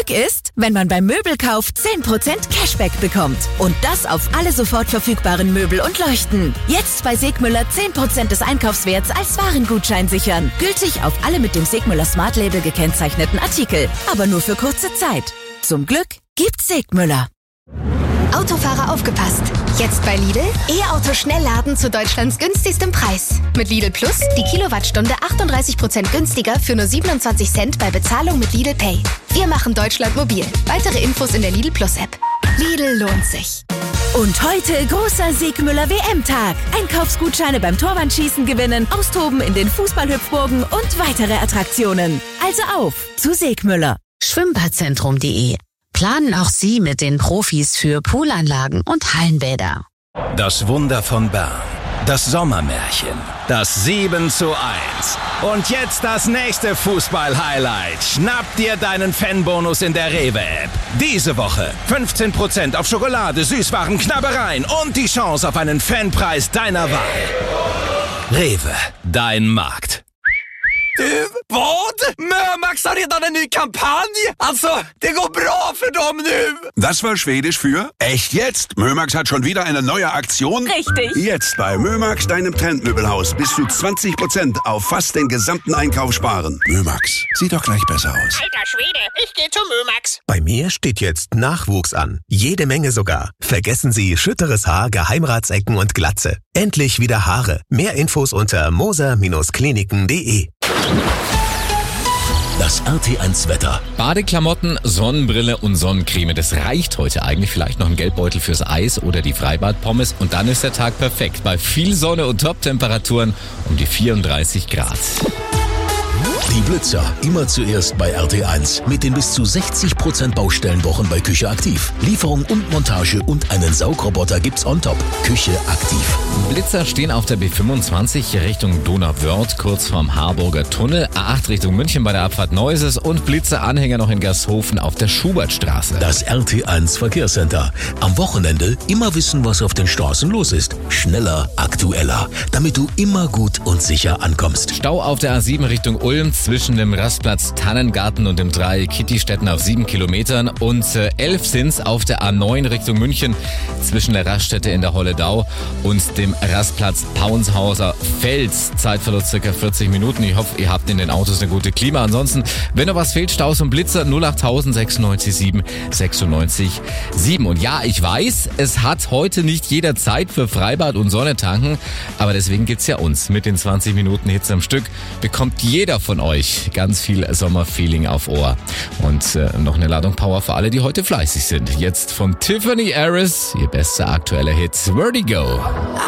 Glück ist, wenn man beim Möbelkauf 10% Cashback bekommt. Und das auf alle sofort verfügbaren Möbel und Leuchten. Jetzt bei Segmüller 10% des Einkaufswerts als Warengutschein sichern. Gültig auf alle mit dem Segmüller Smart Label gekennzeichneten Artikel. Aber nur für kurze Zeit. Zum Glück gibt's Segmüller. Autofahrer aufgepasst! Jetzt bei Lidl E-Auto-Schnellladen zu Deutschlands günstigstem Preis. Mit Lidl Plus die Kilowattstunde 38% günstiger für nur 27 Cent bei Bezahlung mit Lidl Pay. Wir machen Deutschland mobil. Weitere Infos in der Lidl Plus App. Lidl lohnt sich. Und heute großer Segmüller WM-Tag. Einkaufsgutscheine beim Torwandschießen gewinnen, austoben in den Fußballhüpfburgen und weitere Attraktionen. Also auf zu Segmüller. Schwimmbadzentrum.de. Planen auch Sie mit den Profis für Poolanlagen und Hallenbäder. Das Wunder von Bern. Das Sommermärchen. Das 7:1. Und jetzt das nächste Fußball-Highlight. Schnapp dir deinen Fanbonus in der Rewe-App. Diese Woche 15% auf Schokolade, Süßwaren, Knabbereien und die Chance auf einen Fanpreis deiner Wahl. Rewe, dein Markt. Du, vad? Mömax har redan en ny kampanj! Alltså, det går bra för dem nu! Das war Schwedisch für echt jetzt. Mömax hat schon wieder eine neue Aktion. Richtig. Jetzt bei Mömax, deinem Trendmöbelhaus, bis zu 20% auf fast den gesamten Einkauf sparen. Mömax, sieht doch gleich besser aus. Alter Schwede, ich gehe zu Mömax. Bei mir steht jetzt Nachwuchs an. Jede Menge sogar. Vergessen Sie schütteres Haar, Geheimratsecken und Glatze. Endlich wieder Haare. Mehr Infos unter moser-kliniken.de. Das RT1-Wetter. Badeklamotten, Sonnenbrille und Sonnencreme. Das reicht heute eigentlich. Vielleicht noch ein Geldbeutel fürs Eis oder die Freibadpommes. Und dann ist der Tag perfekt. Bei viel Sonne und Top-Temperaturen um die 34 Grad. Die Blitzer, immer zuerst bei RT1. Mit den bis zu 60% Baustellenwochen bei Küche Aktiv. Lieferung und Montage und einen Saugroboter gibt's on top. Küche Aktiv. Blitzer stehen auf der B25 Richtung Donauwörth, kurz vorm Harburger Tunnel. A8 Richtung München bei der Abfahrt Neuses und Blitzeranhänger noch in Gershofen auf der Schubertstraße. Das RT1 Verkehrscenter. Am Wochenende immer wissen, was auf den Straßen los ist. Schneller, aktueller, damit du immer gut und sicher ankommst. Stau auf der A7 Richtung Ulm zwischen dem Rastplatz Tannengarten und dem Dreieck Kittistetten auf 7 Kilometern und 11 sind's auf der A9 Richtung München zwischen der Raststätte in der Holledau und dem Rastplatz Paunshauser Fels. Zeitverlust circa 40 Minuten. Ich hoffe, ihr habt in den Autos eine gute Klima. Ansonsten, wenn noch was fehlt, Staus und Blitzer 08000 96 7 96 7. Und ja, ich weiß, es hat heute nicht jeder Zeit für Freibad und Sonne tanken, aber deswegen gibt's ja uns. Mit den 20 Minuten Hits am Stück bekommt jeder von euch ganz viel Sommerfeeling auf Ohr. Und noch eine Ladung Power für alle, die heute fleißig sind. Jetzt von Tiffany Harris, ihr bester aktueller Hit, Vertigo.